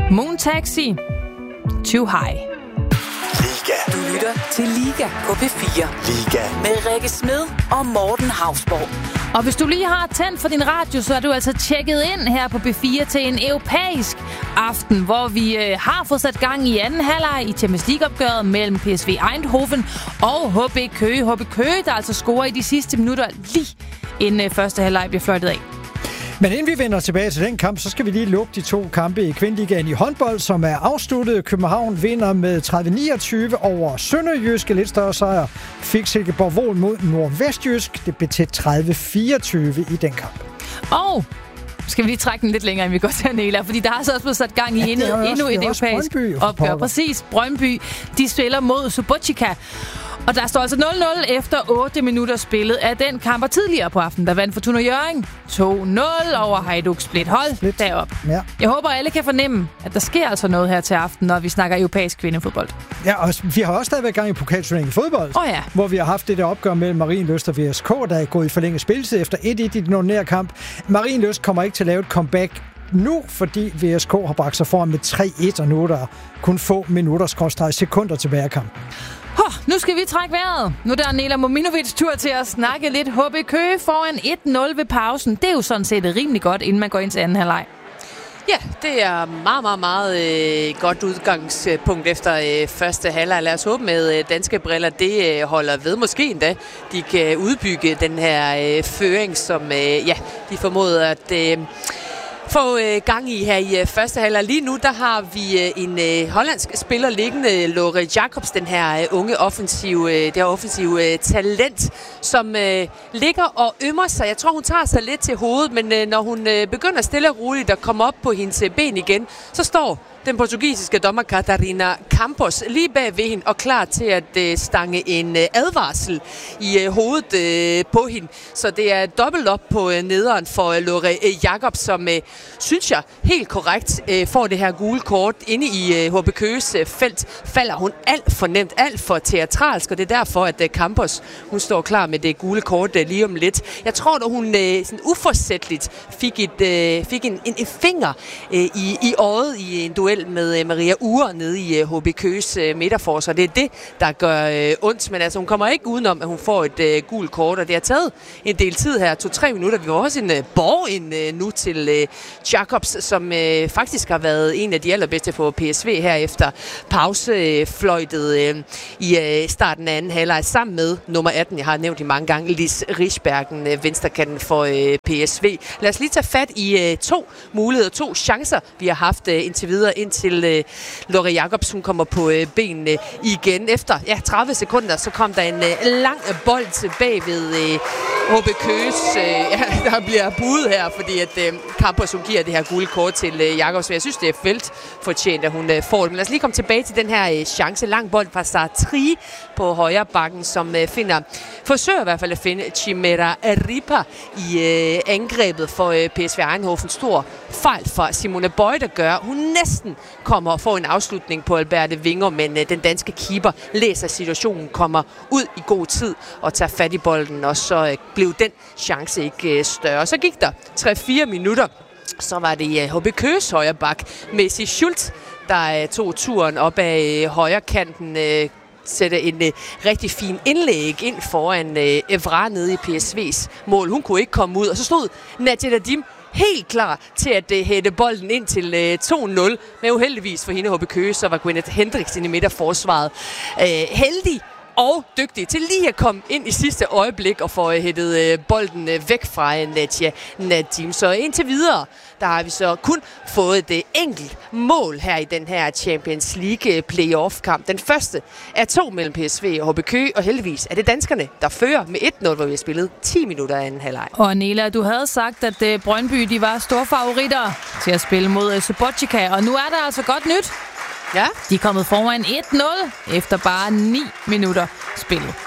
Moon Taxi, Too High. Liga. Du lytter til Liga på P4. Liga. Med Rikke Smed og Morten Hausborg. Og hvis du lige har tændt for din radio, så er du altså tjekket ind her på B4 til en europæisk aften, hvor vi har fået sat gang i anden halvleg i Champions League-opgøret mellem PSV Eindhoven og HB Køge. HB Køge, der altså scorer i de sidste minutter lige inden første halvleg bliver fløjtet af. Men inden vi vender tilbage til den kamp, så skal vi lige lukke de to kampe i Kvindeligaen i håndbold, som er afsluttet. København vinder med 30-29 over Sønderjysk. Lidt større sejr fik Silkeborg Vol mod Nordvestjysk. Det blev til 30-24 i den kamp. Og skal vi lige trække den lidt længere, end vi går til Nela, fordi der har så også blevet sat gang i endnu et europæisk opgør. Præcis, Brøndby, de spiller mod Subotica. Og der står altså 0-0 efter 8 minutter spillet af den kamp. Og tidligere på aftenen, der vandt Fortuna Hjørring 2-0 over Hajduk Split. Hold derop. Ja. Jeg håber, alle kan fornemme, at der sker altså noget her til aften, når vi snakker europæisk kvindefodbold. Ja, og vi har også stadigvæk gang i pokalturneringen i fodbold, hvor vi har haft det der opgør mellem Marienlyst og VSK, der er gået i forlænget spilletid efter 1-1 i den ordinære kamp. Marienlyst kommer ikke til at lave et comeback nu, fordi VSK har bragt sig foran med 3-1, og nu er der kun få minutter/sekunder tilbage af kampen. Nu skal vi trække vejret. Nu er der Nela Mominovic tur til at snakke lidt. HB Køge foran 1-0 ved pausen. Det er jo sådan set rimelig godt, inden man går ind til anden halvleg. Ja, det er meget godt udgangspunkt efter første halvleg. Lad os håbe med danske briller, det holder ved. Måske endda de kan udbygge den her føring, som de formoder at få gang i her i første halvleg. Lige nu, der har vi en hollandsk spiller liggende, Lore Jacobs, den her unge offensive talent, som ligger og ømmer sig. Jeg tror, hun tager sig lidt til hovedet, men når hun begynder stille og roligt at komme op på hendes ben igen, så står den portugisiske dommer Catarina Campos lige bag ved hende og klar til at stange en advarsel i hovedet på hende. Så det er dobbelt op på nederen for Lore Jacobs, som synes jeg helt korrekt får det her gule kort inde i HB Køges felt. Falder hun alt for nemt, alt for teatralsk, og det er derfor, at Campos hun står klar med det gule kort lige om lidt. Jeg tror, at hun sådan uforsætligt fik en finger i øjet i en duel med Maria Ure nede i HB Køges midterforsvar. Det er det, der gør ondt, men altså hun kommer ikke udenom, at hun får et gult kort, og det har taget en del tid her, 2-3 minutter. Vi har også en borg nu til Jacobs, som faktisk har været en af de allerbedste for PSV her efter pausefløjtet i starten af anden halvleg sammen med nummer 18, jeg har nævnt i mange gange, Lis Rigsbergen, venstrekanten for PSV. Lad os lige tage fat i to muligheder, to chancer, vi har haft indtil videre, indtil Lore Jacobs, hun kommer på benene igen. Efter 30 sekunder, så kom der en lang bold tilbage ved HB Køges. Der bliver budet her, fordi at Campos, hun giver det her gule kort til Jacobs. Jeg synes, det er feltfortjent, at hun får det. Men lad os lige komme tilbage til den her chance. Lang bold fra Sartri på højre bakken, som forsøger i hvert fald at finde Chimera Ripa i angrebet for PSV Eindhoven. Stor fejl fra Simone Bøj, der gør. Hun næsten kommer og får en afslutning på Alberte Winger, men den danske keeper læser situationen, kommer ud i god tid og tager fat i bolden, og så blev den chance ikke større. Så gik der 3-4 minutter, så var det HB Køges højre bak, Messi Schultz, der tog turen op ad højre kanten, sætte en rigtig fin indlæg ind foran Evra nede i PSV's mål. Hun kunne ikke komme ud, og så stod Nadia Nadim helt klar til at hætte bolden ind til 2-0. Men uheldigvis for hende HB Køge, så var Gwyneth Hendriksen i midterforsvaret heldig og dygtig til lige at komme ind i sidste øjeblik og få hættet bolden væk fra Nadia Nadim. Så indtil videre, der har vi så kun fået det enkelt mål her i den her Champions League playoff-kamp. Den første er 2 mellem PSV og HB Køge, og heldigvis er det danskerne, der fører med 1-0, hvor vi har spillet 10 minutter af anden halvleg. Og Nela, du havde sagt, at Brøndby de var store favoritter til at spille mod Subotica, og nu er der altså godt nyt. Ja. De er kommet foran 1-0 efter bare 9 minutter spillet.